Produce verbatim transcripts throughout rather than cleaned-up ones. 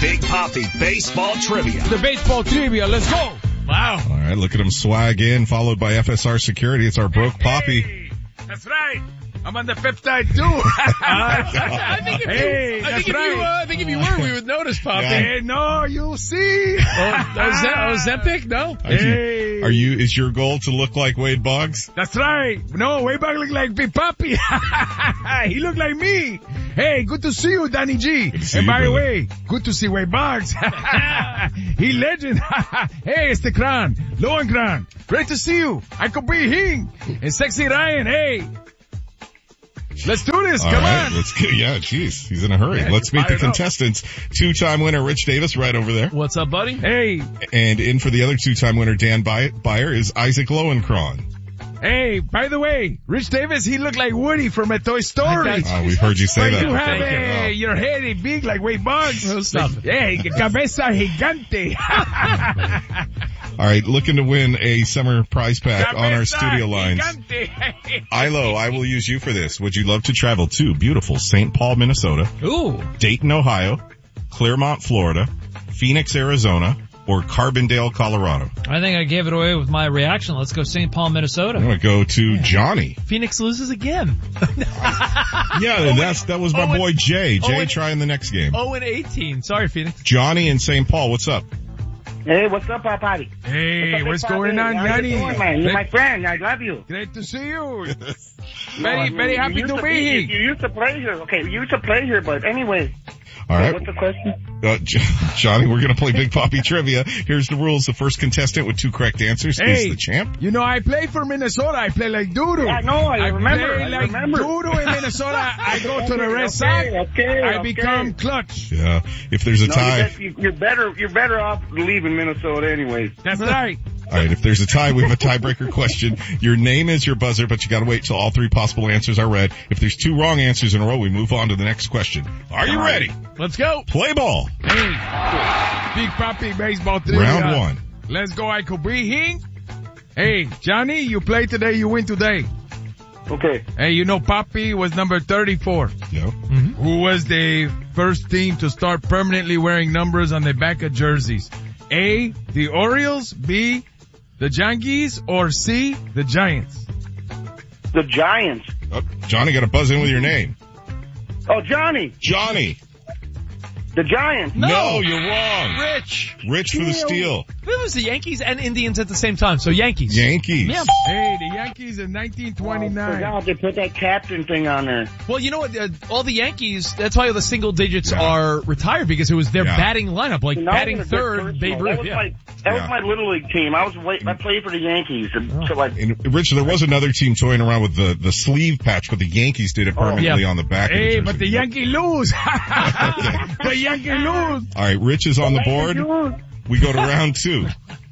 Big Papi Baseball Trivia. The baseball trivia, let's go. Wow. All right, look at him swag in, followed by F S R Security. It's our broke Papi. Hey, that's right. I'm on the peptide too. I think if Hey, you, I that's think if right. you, uh, I think if you were, we would notice, Poppy. Yeah. Hey, no, you see. Oh, Ozempic? No. Are you, Hey. are you, is your goal to look like Wade Boggs? That's right. No, way back look like Big Papi. He looked like me. Hey, good to see you, Danny G. see And you, by the brother. way, good to see Wade Boggs. He legend. Hey, este Kran. Lowen Kran. Great to see you. I could be him. And Sexy Ryan. Hey. Let's do this. All Come right, on. let's get, yeah, jeez, he's in a hurry. Yeah, Let's meet the fired up. contestants. Two-time winner Rich Davis right over there. What's up, buddy? Hey, And in for the other two-time winner Dan By- Byer is Isaac Lowenkron. hey, by the way, Rich Davis, he looked like Woody from a Toy Story. Uh, we've heard you say But that you before. have Thank a, your head is big like Wade Boggs. No, stop it. Hey, cabeza gigante. All right, looking to win a summer prize pack on our Cabeza studio lines. gigante. Ilo, I will use you for this. Would you love to travel to beautiful Saint Paul, Minnesota, Ooh. Dayton, Ohio, Claremont, Florida, Phoenix, Arizona, or Carbondale, Colorado? I think I gave it away with my reaction. Let's go Saint Paul, I'm Minnesota. going to go to Johnny. Phoenix loses again. Yeah, that's, that was my oh, boy Jay. oh, Jay and- trying the next game. oh and eighteen. Sorry, Phoenix. Johnny in Saint Paul, what's up? Hey, what's up, Papi? Hey, up, what's Big going Papi? on, How you Yanni? doing, man? You're my friend. I love you. Great to see you. No, Very, you- very you happy used to be You, here. you used to play here. Okay, you used to play here, but anyway. All right. What's the question? Uh, J- Johnny, we're going to play Big Papi Trivia. Here's the rules. The first contestant with two correct answers Hey, is the champ. you know, I play for Minnesota. I play like Doodoo. I know, I remember, play I like remember. Doodoo in Minnesota. I go to the Red Okay, Sox. okay, I okay. become clutch. Yeah. If there's a No, tie, you bet- you- you're better. You're better off leaving Minnesota anyway. That's right. all right, if there's a tie, we have a tiebreaker question. Your name is your buzzer, but you got to wait till all three possible answers are read. If there's two wrong answers in a row, we move on to the next question. Are you ready? Let's go. Play ball. Hey, Big Papi Baseball Trivia. Round one. Let's go. I could be here. Hey, Johnny, you play today, you win today. Okay. Hey, you know Papi was number thirty-four. Yeah. Who was the first team to start permanently wearing numbers on the back of jerseys? A, the Orioles, B, the Yankees, or C, the Giants? The Giants. Oh, Johnny, got to buzz in with your name. Oh, Johnny. Johnny. The Giants. No, you're wrong. Rich. Rich for the steal. It was the Yankees and Indians at the same time, so Yankees. Yankees. Yeah. Hey, the Yankees in nineteen I twenty-nine. forgot they put that captain thing on there. Well, you know what? Uh, all the Yankees, that's why all the single digits Yeah. are retired, because it was their Yeah. batting lineup, like Now batting I'm gonna get third, personal. Babe That Ruth. was Yeah. my that Yeah. was my little league team. I was wait, I played for the Yankees, and so like And Rich, there was another team toying around with the, the sleeve patch, but the Yankees did it permanently Yeah. on the back. Hey, of the but the jersey. Yankee lose. The Yankee lose. All right, Rich is on the board. We go to round two.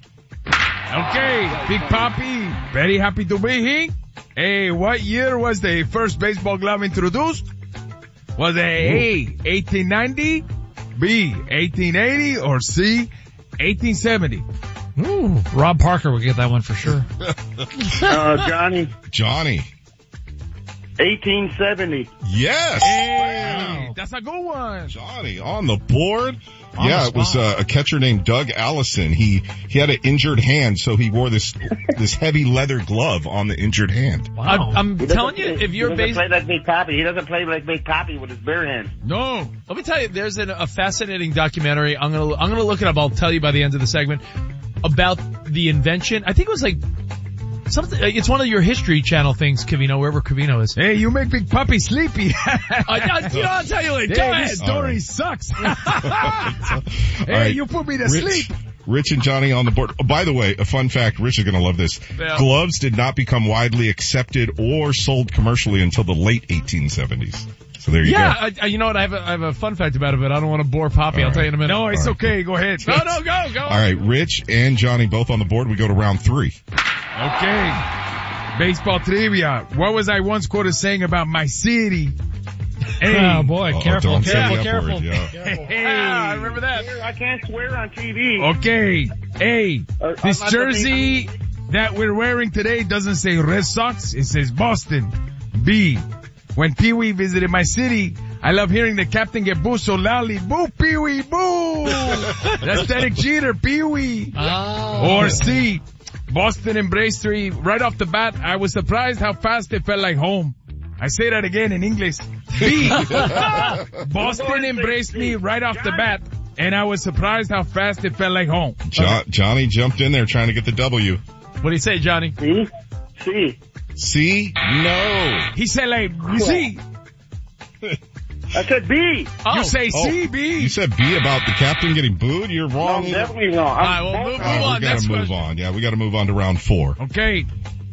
Okay, Big Papi, very happy to be here. Hey, what year was the first baseball glove introduced? Was it A, eighteen ninety, B, eighteen eighty, or C, eighteen seventy? Ooh, Rob Parker would get that one for sure. uh, Johnny, Johnny. eighteen seventy. Yes. Hey, that's a good one. Johnny on the board. On yeah, the it was uh, a catcher named Doug Allison. He he had an injured hand, so he wore this this heavy leather glove on the injured hand. I'm, I'm He telling doesn't- you, if he you're doesn't base, play like Big Papi. He doesn't play like Big Papi with his bare hands. No. let me tell you, there's an, a fascinating documentary. I'm gonna, I'm gonna look it up. I'll tell you by the end of the segment about the invention. I think it was like something. It's one of your History Channel things, Cavino, wherever Cavino is. Hey, you make Big Papi sleepy. I, I, you know, I'll tell you later. Go Hey, ahead. this story All right. sucks. All Hey, right, you put me to Rich, sleep. Rich and Johnny on the board. Oh, by the way, a fun fact. Rich is going to love this. Yeah. Gloves did not become widely accepted or sold commercially until the late eighteen seventies. So there you Yeah, go. I, I, you know what? I have, a, I have a fun fact about it, but I don't want to bore Poppy. All I'll tell right. you in a minute. No, it's All right. okay. Go ahead. No, no, go, go. All right, Rich and Johnny both on the board. We go to round three. Okay. Baseball trivia. What was I once quoted saying about my city? Hey. Oh boy, Uh-oh, careful, don't say careful, the F careful. word, yeah. Hey. Ah, I remember that. I can't swear on T V. Okay. Hey, Uh, this I'm not jersey that we're wearing today doesn't say Red Sox. It says Boston. B. When Pee Wee visited my city, I love hearing the captain get booed so loudly. Boo, Pee-wee, boo! That's Derek Jeter, Pee-wee. Oh. Or C, Boston embraced me right off the bat. I was surprised how fast it felt like home. I say that again in English. B, Boston embraced me right off the bat, and I was surprised how fast it felt like home. Jo- Johnny jumped in there trying to get the W. What do you say, Johnny? C? C. C? No. He said like, C. I said B. Oh. You say C, Oh, B. You said B about the captain getting booed? You're No, wrong. I'm definitely wrong. All right, I'm well, move, move Oh, we on. gotta Next move question. on. Yeah, we gotta move on to round four. Okay.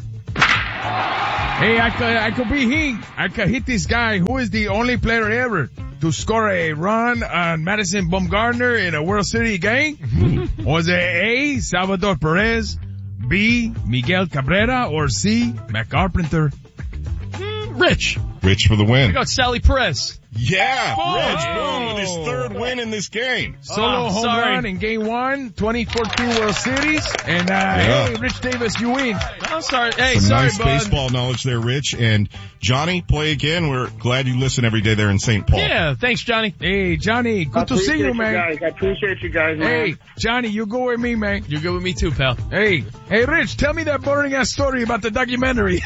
Hey, I could, I could be him. I could hit this guy who is the only player ever to score a run on Madison Bumgarner in a World Series game. Was it A, Salvador Perez, B, Miguel Cabrera, or C, Matt Carpenter? Rich. Rich for the win. We got Sally Perez. Yeah, Boom. Rich Boom with his third win in this game. Solo Oh, home sorry. run in game one, twenty fourteen World Series. And, uh, Yeah. hey, Rich Davis, you win. I'm sorry. Hey, Some sorry, nice bud. baseball knowledge there, Rich. And Johnny, play again. We're glad you listen every day there in Saint Paul. Yeah, thanks, Johnny. Hey, Johnny, I good to see appreciate you, man. Guys. I appreciate you guys, man. Hey, Johnny, you go with me, man. You're good with me too, pal. Hey, hey, Rich, tell me that boring ass story about the documentary.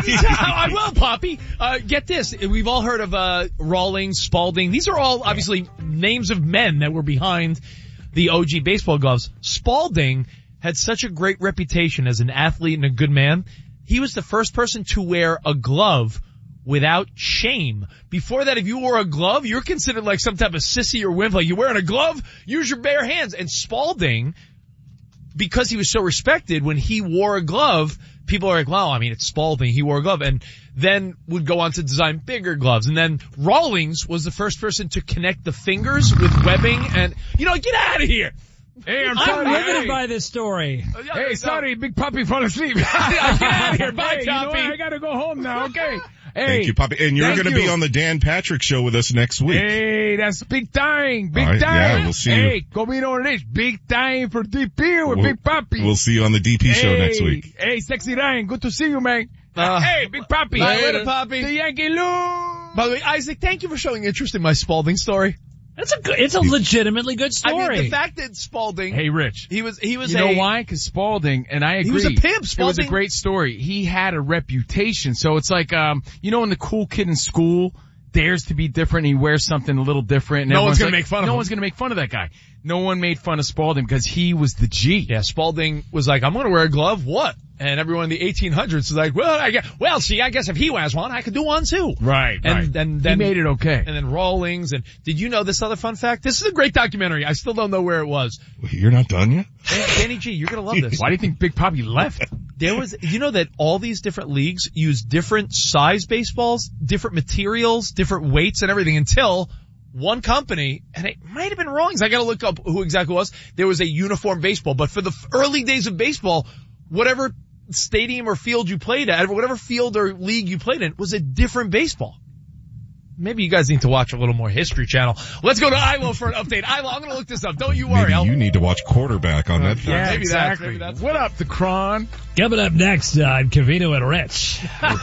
I will, Poppy. Uh, get this. We've all heard of, uh, Rawlings, Spalding. These are all obviously names of men that were behind the O G baseball gloves. Spalding had such a great reputation as an athlete and a good man. He was the first person to wear a glove without shame. Before that, if you wore a glove, you're considered like some type of sissy or wimp. Like, you're wearing a glove, use your bare hands. And Spalding, because he was so respected, when he wore a glove, people are like, well, I mean, it's Spalding, he wore a glove, and then would go on to design bigger gloves. And then Rawlings was the first person to connect the fingers with webbing, and, you know, get out of here! Hey, I'm I'm sorry. riveted Hey, by this story. hey, sorry, Big Puppy fell asleep. Get out of here, bye, Hey, you know Choppy. what? I gotta go home now, okay? Hey, Thank you, Poppy. And you're thank going to be you. on the Dan Patrick Show with us next week. Hey, that's big time, big All right, time. yeah, we'll see you. Hey, Comino Rich, big time for D P with We'll- Big Puppy. We'll see you on the D P Show hey, next week. Hey, Sexy Ryan, good to see you, man. Uh, hey, Big Puppy. Bye later, Poppy. The Yankee Lou. By the way, Isaac, thank you for showing interest in my Spalding story. It's a good, it's a legitimately good story. I mean, the fact that Spalding, Hey, Rich. he was, he was You a, know why? Because Spalding, and I agree. He was a pimp. It was a Spalding- great story. He had a reputation. So it's like, um, you know, when the cool kid in school dares to be different, he wears something a little different. And No one's everyone's gonna like- make fun of No him. one's gonna make fun of that guy. No one made fun of Spalding because he was the G. Yeah, Spalding was like, I'm gonna wear a glove, what? And everyone in the eighteen hundreds was like, well, I guess, well, see, I guess if he wears one, I could do one too. Right, And right. then, He then made it okay. And then Rawlings, and did you know this other fun fact? This is a great documentary. I still don't know where it was. You're not done yet? Dan- Danny G, you're gonna love this. Why do you think Big Poppy left? There was, you know that all these different leagues use different size baseballs, different materials, different weights and everything until one company, and it might have been Rawlings, I gotta look up who exactly it was, there was a uniform baseball, but for the early days of baseball, whatever stadium or field you played at, whatever field or league you played in, was a different baseball. Maybe you guys need to watch a little more History Channel. Let's go to Ilo for an update. Ilo, I'm gonna look this up. Don't you worry. Maybe I'll- you need to watch Quarterback on Netflix. Yeah, maybe that's- exactly. maybe that's- What up, the Cron? Coming up next on Cavino and Rich.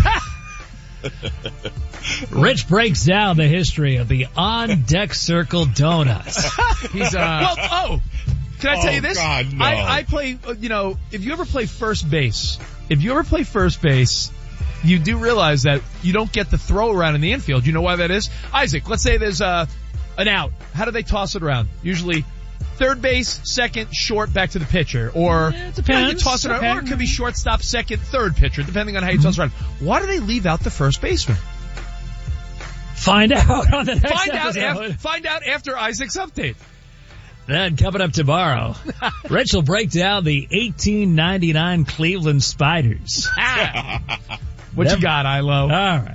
Rich breaks down the history of the on-deck circle donuts. He's, uh, Well, oh, can I tell Oh, you this? God, no. I, I play, uh, you know, if you ever play first base, if you ever play first base, you do realize that you don't get the throw around in the infield. You know why that is? Isaac, let's say there's uh, an out. How do they toss it around? Usually third base, second, short, back to the pitcher. Or Yeah, it you know, you depends. toss it around. Or it could be shortstop, second, third pitcher, depending on how you toss it around. Why do they leave out the first baseman? Find out on the next Find out, episode. af- find out after Isaac's update. Then coming up tomorrow, Rich will break down the eighteen ninety-nine Cleveland Spiders. What Them- you got, Ilo? All right.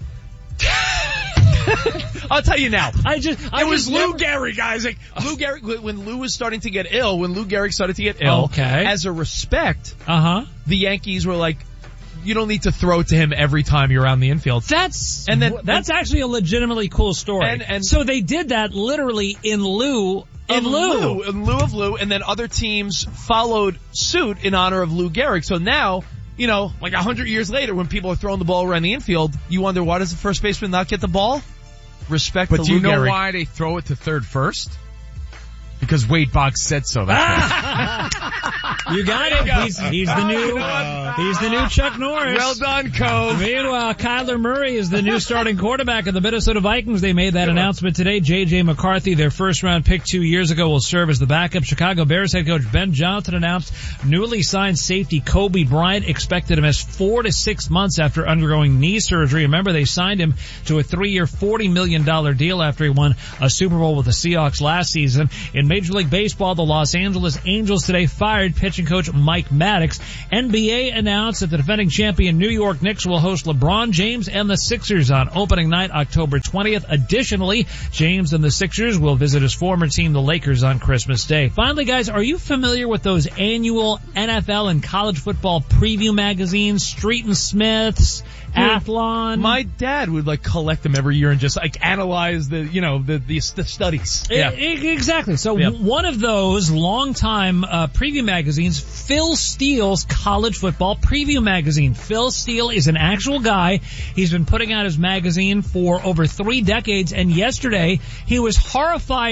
I'll tell you now. I just, I It was just Lou never- Gehrig, Isaac. Lou Gehrig, when Lou was starting to get ill, when Lou Gehrig started to get ill, Okay. as a respect, Uh-huh. the Yankees were like, you don't need to throw to him every time you're around the infield. That's, And then- that's actually a legitimately cool story. And- and- so they did that literally in lieu in Of lieu. in lieu of Lou, and then other teams followed suit in honor of Lou Gehrig. So now, you know, like a hundred years later, when people are throwing the ball around the infield, you wonder, why does the first baseman not get the ball? Respect But to do Lou you know Gehrig. why they throw it to third first? Because Wade Boggs said so. That's You got it. He's, he's the new, he's the new Chuck Norris. well done, Cove. Meanwhile, Kyler Murray is the new starting quarterback of the Minnesota Vikings. They made that announcement today. J J. McCarthy, their first-round pick two years ago, will serve as the backup. Chicago Bears head coach Ben Johnson announced newly signed safety Kobe Bryant expected to miss four to six months after undergoing knee surgery. Remember, they signed him to a three-year, forty million dollars deal after he won a Super Bowl with the Seahawks last season. In Major League Baseball, the Los Angeles Angels today fired pitching coach Mike Maddox. N B A announced that the defending champion New York Knicks will host LeBron James and the Sixers on opening night, October twentieth. Additionally, James and the Sixers will visit his former team, the Lakers, on Christmas Day. Finally, guys, are you familiar with those annual N F L and college football preview magazines, Street and Smiths, Athlon? My dad would like collect them every year and just like analyze the, you know, the the, the studies. Yeah, exactly. So Yep. one of those longtime uh, preview magazines, Phil Steele's College Football Preview Magazine. Phil Steele is an actual guy. He's been putting out his magazine for over three decades, and yesterday he was horrified